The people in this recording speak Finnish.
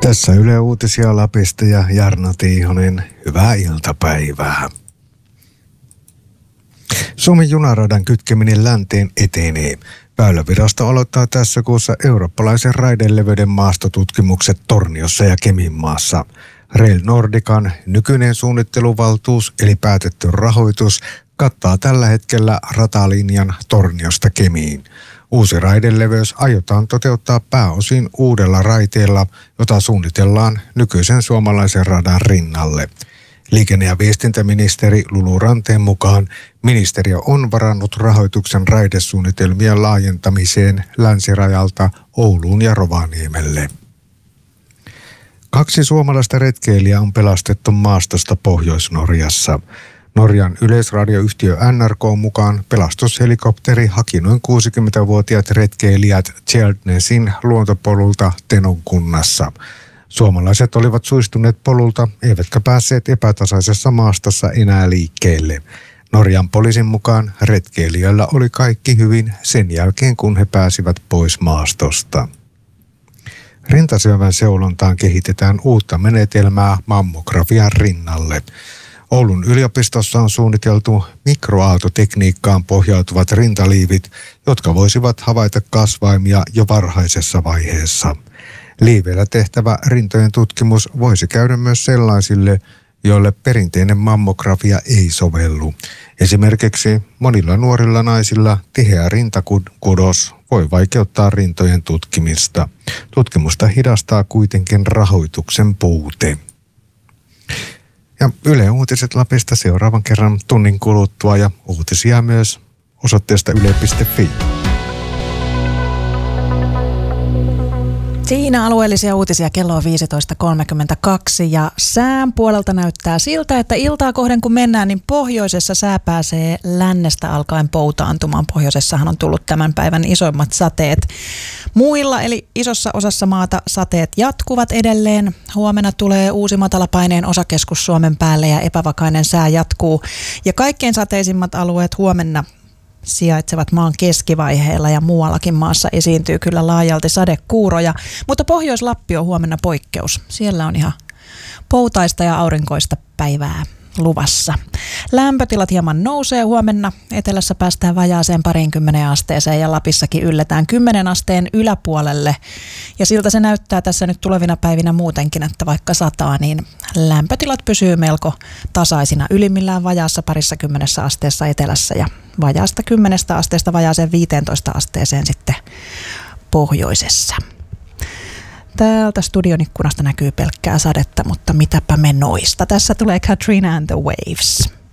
Tässä Yle Uutisia Lapista ja Jarno Tiihonen. Hyvää iltapäivää. Suomen junaradan kytkeminen länteen etenee. Väylävirasto aloittaa tässä kuussa eurooppalaisen raideleveyden maastotutkimukset Torniossa ja Keminmaassa. Rail Nordican nykyinen suunnitteluvaltuus eli päätetty rahoitus kattaa tällä hetkellä ratalinjan Torniosta Kemiin. Uusi raideleveys aiotaan toteuttaa pääosin uudella raiteella, jota suunnitellaan nykyisen suomalaisen radan rinnalle. Liikenne- ja viestintäministeri Lulu Ranteen mukaan ministeriö on varannut rahoituksen raidesuunnitelmien laajentamiseen länsirajalta Ouluun ja Rovaniemelle. 2 suomalaista retkeilijää on pelastettu maastosta Pohjois-Norjassa. Norjan yleisradioyhtiö NRK mukaan pelastushelikopteri haki noin 60-vuotiaat retkeilijät Tjeldnesin luontopolulta Tenon kunnassa. Suomalaiset olivat suistuneet polulta, eivätkä päässeet epätasaisessa maastossa enää liikkeelle. Norjan poliisin mukaan retkeilijöillä oli kaikki hyvin sen jälkeen, kun he pääsivät pois maastosta. Rintasyövän seulontaan kehitetään uutta menetelmää mammografian rinnalle. Oulun yliopistossa on suunniteltu mikroaaltotekniikkaan pohjautuvat rintaliivit, jotka voisivat havaita kasvaimia jo varhaisessa vaiheessa. Liiveillä tehtävä rintojen tutkimus voisi käydä myös sellaisille, joille perinteinen mammografia ei sovellu. Esimerkiksi monilla nuorilla naisilla tiheä rintakudos voi vaikeuttaa rintojen tutkimista. Tutkimusta hidastaa kuitenkin rahoituksen puute. Ja Yle Uutiset Lapista seuraavan kerran tunnin kuluttua ja uutisia myös osoitteesta yle.fi. Siinä alueellisia uutisia kello on 15.32 ja sään puolelta näyttää siltä, että iltaa kohden kun mennään, niin pohjoisessa sää pääsee lännestä alkaen poutaantumaan. Pohjoisessahan on tullut tämän päivän isoimmat sateet. Muilla eli isossa osassa maata sateet jatkuvat edelleen. Huomenna tulee uusi matalapaineen osakeskus Suomen päälle ja epävakainen sää jatkuu. Ja kaikkein sateisimmat alueet huomenna sijaitsevat maan keskivaiheilla ja muuallakin maassa esiintyy kyllä laajalti sadekuuroja, mutta Pohjois-Lappi on huomenna poikkeus. Siellä on ihan poutaista ja aurinkoista päivää luvassa. Lämpötilat hieman nousee huomenna. Etelässä päästään vajaaseen 20 asteeseen ja Lapissakin ylletään 10 asteen yläpuolelle. Ja siltä se näyttää tässä nyt tulevina päivinä muutenkin, että vaikka sataa, niin lämpötilat pysyy melko tasaisina. Ylimmillään vajaassa 20 asteessa etelässä ja vajaasta 10 asteesta vajaaseen 15 asteeseen sitten pohjoisessa. Täältä studion ikkunasta näkyy pelkkää sadetta, mutta mitäpä me noista. Tässä tulee Katrina and the Waves.